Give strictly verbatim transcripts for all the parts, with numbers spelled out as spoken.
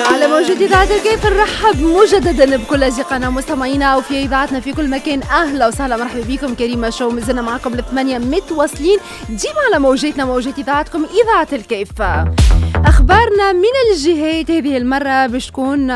على موجود إذاعة الكيف. نرحب مجددا بكل أصدقائنا مستمعينا وفي إذاعتنا في كل مكان. أهلا وسهلا، مرحبا بكم. كريمة شو مازلنا معكم لثمانية متواصلين ديما على موجتنا، موجة إذاعتكم إذاعة الكيف. أخبارنا من الجهات هذه المرة باش تكون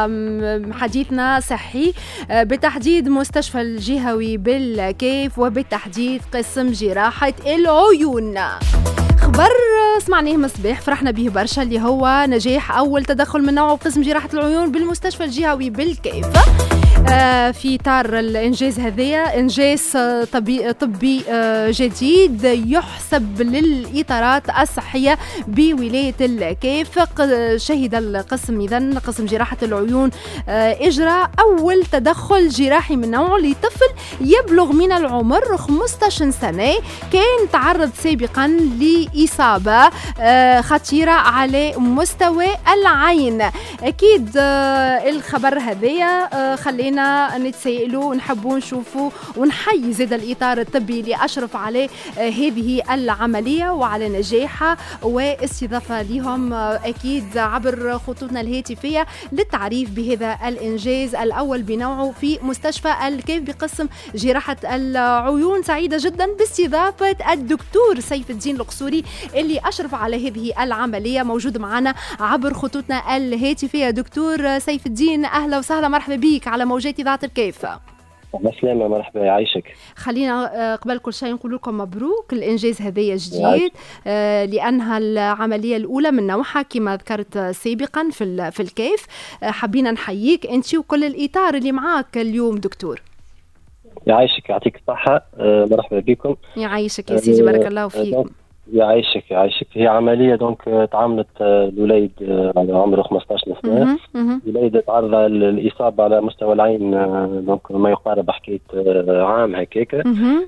حديثنا صحي، بتحديد مستشفى الجهوي بالكيف وبالتحديد قسم جراحة العيون. خبر سمعناه مصباح فرحنا به برشا، اللي هو نجاح أول تدخل من نوعه قسم جراحة العيون بالمستشفى الجهوي بالكيف. آه في إطار الإنجاز هذايا إنجاز طبي, طبي آه جديد يحسب للإطارات الصحية بولاية الكيف. شهد القسم إذن قسم جراحة العيون آه إجراء أول تدخل جراحي من نوعه لطفل يبلغ من العمر خمسة عشر سنة، كان تعرض سابقا لإصابة آه خطيرة على مستوى العين. أكيد آه الخبر هذايا آه خلينا نتسائلوا ونحبوا نشوفوا ونحيي زاد الإطار الطبي اللي أشرف على آه هذه العملية وعلى نجاحها واستضافة لهم آه أكيد عبر خطوطنا الهاتفية للتعريف بهذا الإنجاز الأول بنوعه في مستشفى الكيف بقسم جراحة العيون. سعيدة جدا باستضافة الدكتور سيف الدين القصوري اللي أشرف على هذه العملية، موجود معنا عبر خطوطنا الهاتفية. دكتور سيف الدين أهلا وسهلا، مرحبا بك على موجات إذاعة الكيف. مسلمة، مرحبا يعيشك. خلينا قبل كل شيء نقول لكم مبروك، الإنجاز هذايا جديد آه لأنها العملية الأولى من نوعها كما ذكرت سابقا في في الكيف. آه حبينا نحييك أنت وكل الإطار اللي معاك اليوم دكتور. يعيشك، يعطيك الصحة. آه مرحبا بكم. يعيشك يا سيدي، بارك الله فيكم. يعيشك يعيشك هي عملية دونك تعاملت الوليد على عمره خمسة عشر سنة. الوليد تعرض للإصابة على مستوى العين دونك ما يقارب حكاية عام هكاك.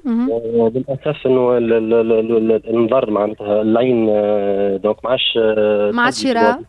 للأسف إنه النظر معناتها العين دونك ما عادش ما عادش يرى.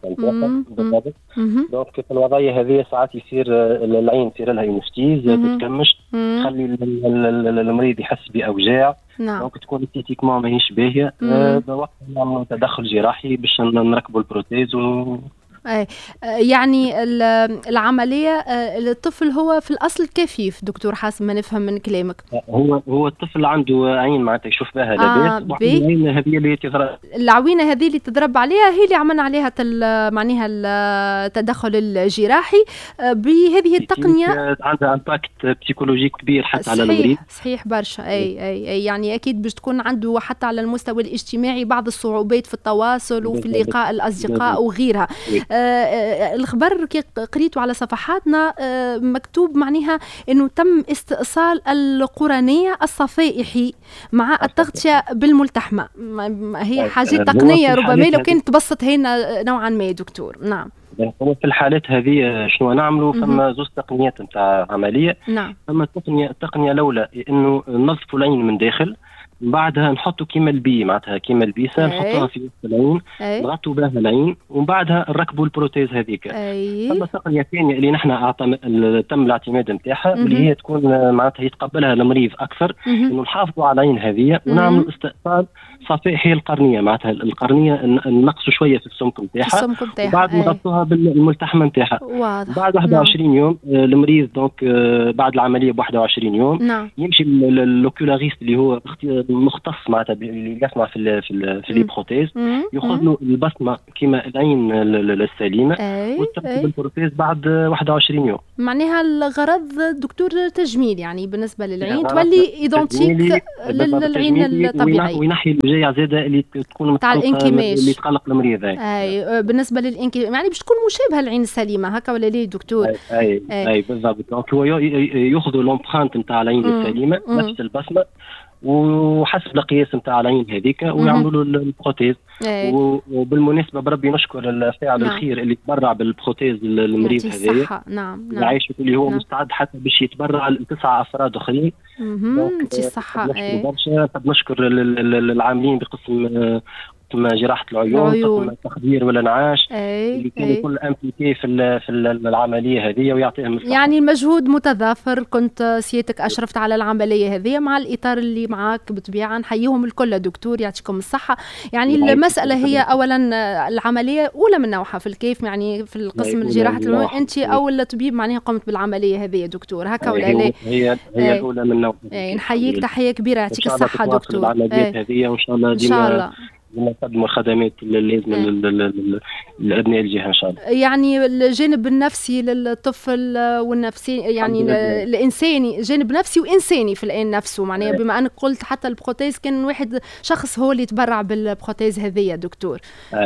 دونك في الوضعية هذه ساعات يصير العين يصير لها ينستيز تتكمش، تخلي المريض يحس بأوجاع. نعم. دونك تكون استيتيكمون ماهيش باهيه. أه بوقت نعملوا تدخل جراحي باش نركبوا البروتيز و أي. يعني العملية الطفل هو في الأصل كفيف دكتور حسب ما نفهم من كلامك. هو هو الطفل عنده عين معناتها يشوف بها لاباس. آه العين هذه اللي تضرب، العوينة هذه اللي تضرب عليها هي اللي عملنا عليها تل... معناها التدخل الجراحي بهذه التقنية. عندها امباكت بسيكولوجي كبير حتى صحيح. على المريض. صحيح برشا. أي. أي أي يعني أكيد باش تكون عنده حتى على المستوى الاجتماعي بعض الصعوبات في التواصل وفي لقاء الأصدقاء وغيرها. آه الخبر كي قريته على صفحاتنا آه مكتوب معناها انه تم استئصال القرنية الصفائحي مع التغطية بالملتحمة. هي حاجة تقنية ربما لو كانت تبسط هنا نوعا ما دكتور. نعم. هو في الحالات هذه شنو نعملوا؟ فما زوج تقنيات نتاع عملية. نعم. فما التقنية التقنية الأولى إنه نظفوا العين من داخل، بعدها نحطوا كيما البي معناتها كيما البيسه نحطوها في وسط العين، نغطوا بها العين ومن بعدها نركبوا البروتيز هذيك. ثم تقنيه ثانيه اللي نحن أعتم... تم الاعتماد نتاعها اللي هي تكون معناتها يتقبلها المريض اكثر، انه نحافظوا على العين هذه ونعملوا استئصال صفائحي القرنيه، معناتها القرنيه نقصوا شويه في السمك نتاعها وبعد نغطوها بالملتحمه نتاعها. بعد واحد وعشرين يوم المريض دونك بعد العمليه ب واحد وعشرين يوم نعم. يمشي للوكولاريست اللي هو مختص معناتها اللي يصنع في ال في ال في لي بروتيز، ياخذ له البصمه كيما العين السليمه وتركب البروتيز بعد واحد وعشرين يوم. معناها الغرض دكتور تجميل يعني بالنسبه للعين تولي ايدونتيك للعين الطبيعي وينحي الوجايع زاده اللي تكون تاع الانكماش اللي تقلق المريض. اي, أي. بالنسبه للانكماش يعني باش تكون مشابهه للعين السليمه هكا ولا ليه دكتور؟ اي اي, أي. أي بالضبط. دونك هو ياخذوا لومبرانت نتاع العين السليمه نفس البصمه وحسب القياس نتاع العين هذيك ويعملوا له البروتيز. وبالمناسبه بربي نشكر الفاعل نعم. الخير اللي تبرع بالبروتيز للمريض هذايا. نعم نعم. يعيش اللي هو نعم. مستعد حتى باش يتبرع لتسعة افراد اخرين. يعطي الصحه. برشا نشكر العاملين بقسم تقسم جراحه العيون، تقسم التخدير والانعاش، اللي كانوا كل امبليكي في في العمليه هذه ويعطيهم الصحه. يعني المجهود متضافر. كنت سيادتك اشرفت على العمليه هذه مع الاطار اللي معاك بالطبيعه، نحييهم الكل دكتور يعطيكم الصحه. يعني المساله هي اولا العمليه اولى من نوعها في الكيف، يعني في القسم جراحه العيون انت اول طبيب معناها قمت بالعمليه هذه يا دكتور، هكا ولا لا؟ هي هي الاولى من نوعها. نحييك تحيه كبيره، يعطيك الصحه دكتور. العمليات هذه وان شاء الله ديما نقدموا الخدمات اللازمه لابناء الجهه ان شاء الله. يعني الجانب النفسي للطفل والنفسي يعني الانساني، جانب نفسي وانساني في الان نفسه معناها، بما انك قلت حتى البروتيز كان واحد شخص هو اللي تبرع بالبروتيز هذه يا دكتور.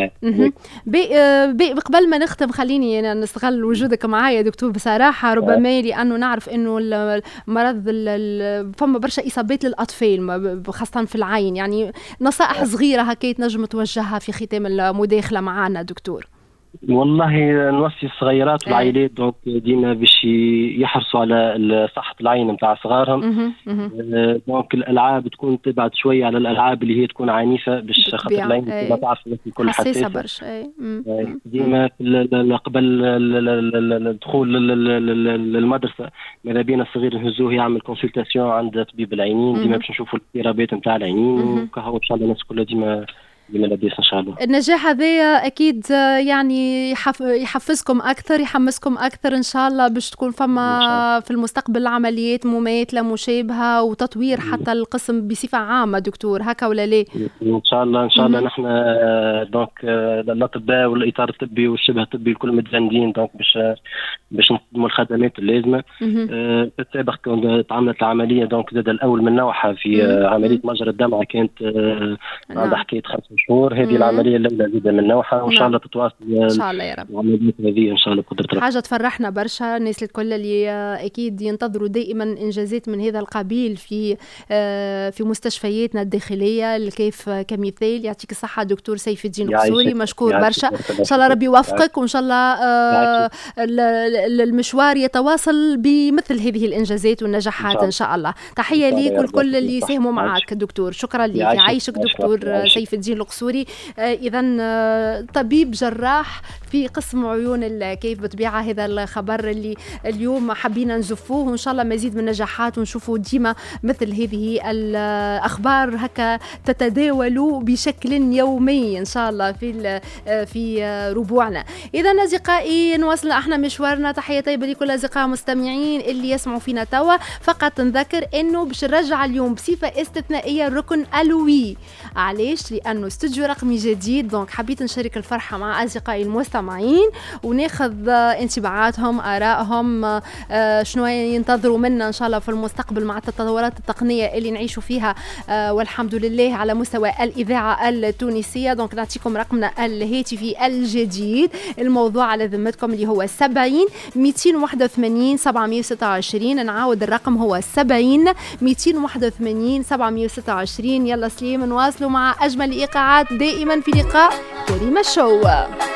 بي قبل ما نختم خليني نستغل وجودك معايا دكتور بصراحه، ربما لانه نعرف انه المرض فما برشا اصابات للاطفال خاصه في العين، يعني نصائح صغيره هكا تنجم توجهها في ختام المداخله معنا دكتور؟ والله نوصي الصغيرات والعائلات دونك ديما باش يحرصوا على صحه العين نتاع صغارهم. دونك الالعاب تكون تبعد شويه على الالعاب اللي هي تكون عنيفه باش خاطر العين ما تعرف الكل حساسه برشا. ديما قبل الدخول للمدرسه ماذا بينا الصغير نهزوه يعمل كونسلتاسيون عند طبيب العينين، ديما باش نشوفوا الاضطرابات نتاع العينين، وكهو ان شاء الله الناس كلها ديما ان شاء الله. النجاح هذا اكيد يعني يحفزكم اكثر، يحمسكم اكثر ان شاء الله باش تكون فما في المستقبل عمليات مماثله مشابهه وتطوير حتى القسم بصفه عامه دكتور، هكا ولا لا؟ ان شاء الله ان شاء الله. نحن دونك الاطباء والاطار الطبي والشبه الطبي الكل متجندين دونك باش باش نقدموا الخدمات اللازمه. في السابق كنت تعاملت العمليه دونك زاد الاول من نوعها في عمليه مجرى الدمعه، كانت عندها حكايه خمس شهور. هذه العمليه الاولى زاده من نوعها، وان شاء الله تتواصل ان شاء الله يا رب العمليات هذه ان شاء الله بقدره الله. حاجه تفرحنا برشا الناس الكل اللي اكيد ينتظروا دائما انجازات من هذا القبيل في في مستشفياتنا الداخليه الكيف كمثال. يعطيك الصحه دكتور سيف الدين القصوري، مشكور برشا. ان شاء الله ربي يوفقك، وان شاء الله المشوار يتواصل بمثل هذه الانجازات والنجاحات ان شاء الله. تحيه ليك والكل اللي ساهموا معك دكتور، شكرا لك. يعيشك دكتور سيف الدين القصوري. إذا طبيب جراح في قسم عيون الكيف بطبيعة. هذا الخبر اللي اليوم حبينا نزفوه، وإن شاء الله مزيد من النجاحات ونشوفوا ديما مثل هذه الأخبار هكا تتداول بشكل يومي إن شاء الله في في ربوعنا. إذا أصدقائي نواصل احنا مشوارنا. تحية طيبة لكل أصدقاء مستمعين اللي يسمعوا فينا توا. فقط نذكر إنه باش نرجع اليوم بصفة استثنائية الركن ألوي. علاش؟ لأنه استوديو رقمي جديد، دونك حبيت نشارك الفرحة مع أصدقائي المستمعين وناخذ انطباعاتهم آرائهم، شنو ينتظروا منا إن شاء الله في المستقبل مع التطورات التقنية اللي نعيشوا فيها والحمد لله على مستوى الإذاعة التونسية. دونك نعطيكم رقمنا الهاتفي الجديد، الموضوع على ذمتكم اللي هو سبعين مئتين وواحد وثمانين سبعمئة وستة وعشرين. نعاود الرقم هو سبعين مئتين وواحد وثمانين سبعمئة وستة وعشرين. يلا سليم نواصلوا مع أجمل الإيقاعات دائما في لقاء كريمة شو.